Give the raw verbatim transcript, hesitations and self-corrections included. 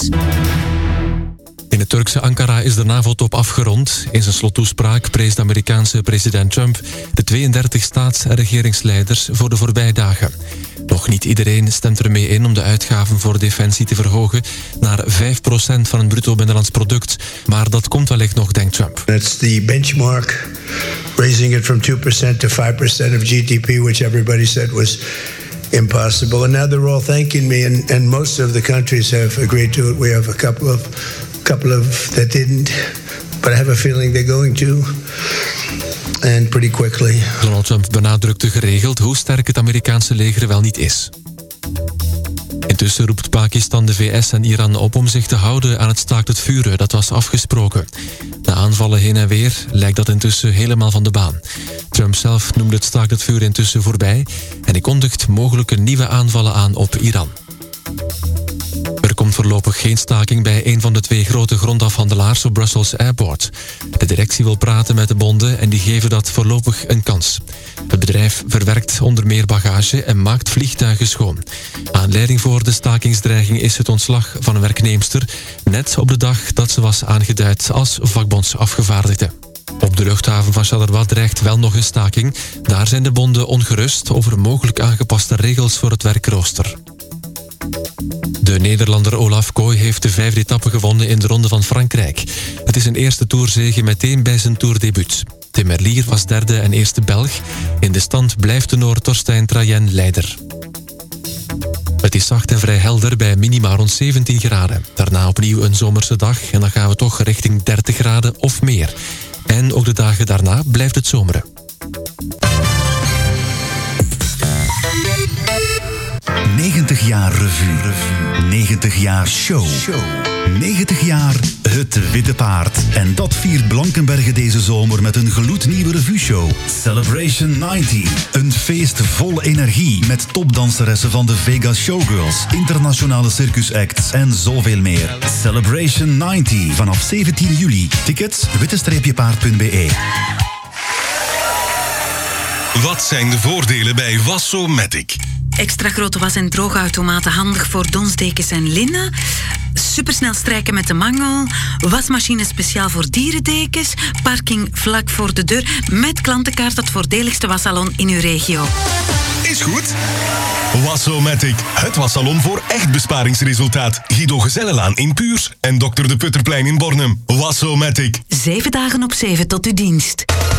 In het Turkse Ankara is de NAVO-top afgerond. In zijn slottoespraak prees de Amerikaanse president Trump de tweeëndertig staats- en regeringsleiders voor de voorbije dagen. Nog niet iedereen stemt ermee in om de uitgaven voor defensie te verhogen naar vijf procent van het bruto binnenlands product. Maar dat komt wellicht nog, denkt Trump. That's the benchmark, raising it from two percent to five percent of G D P, which everybody said was impossible. And now they're all thanking me, and, and most of the countries have agreed to it. We have a couple of, couple of that didn't, but I have a feeling they're going to. And pretty quickly. Donald Trump benadrukte geregeld hoe sterk het Amerikaanse leger wel niet is. Intussen roept Pakistan de V S en Iran op om zich te houden aan het staakt het vuren dat was afgesproken. Na aanvallen heen en weer lijkt dat intussen helemaal van de baan. Trump zelf noemde het staakt het vuren intussen voorbij en hij kondigt mogelijke nieuwe aanvallen aan op Iran. Er komt voorlopig geen staking bij een van de twee grote grondafhandelaars op Brussels Airport. De directie wil praten met de bonden en die geven dat voorlopig een kans. Het bedrijf verwerkt onder meer bagage en maakt vliegtuigen schoon. Aanleiding voor de stakingsdreiging is het ontslag van een werknemster, net op de dag dat ze was aangeduid als vakbondsafgevaardigde. Op de luchthaven van Charleroi dreigt wel nog een staking. Daar zijn de bonden ongerust over mogelijk aangepaste regels voor het werkrooster. De Nederlander Olaf Kooi heeft de vijfde etappe gewonnen in de Ronde van Frankrijk. Het is een eerste toerzege meteen bij zijn toerdebuut. Tim Merlier was derde en eerste Belg. In de stand blijft de Noor Torstein Trayen leider. Het is zacht en vrij helder bij minima rond zeventien graden. Daarna opnieuw een zomerse dag en dan gaan we toch richting dertig graden of meer. En ook de dagen daarna blijft het zomeren. negentig jaar revue. negentig jaar show. negentig jaar Het Witte Paard. En dat viert Blankenberge deze zomer met een gloednieuwe revue-show. Celebration negentig. Een feest vol energie met topdanseressen van de Vegas Showgirls, internationale circusacts en zoveel meer. Celebration negentig vanaf zeventien juli. Tickets witte paard punt b e. Wat zijn de voordelen bij Wassomatic? Extra grote was- en droogautomaten handig voor donsdekens en linnen. Supersnel strijken met de mangel. Wasmachine speciaal voor dierendekens. Parking vlak voor de deur. Met klantenkaart het voordeligste wassalon in uw regio. Is goed. Wassomatic, het wassalon voor echt besparingsresultaat. Guido Gezellenlaan in Puurs en dokter De Putterplein in Bornem. Wassomatic. Zeven dagen op zeven tot uw dienst.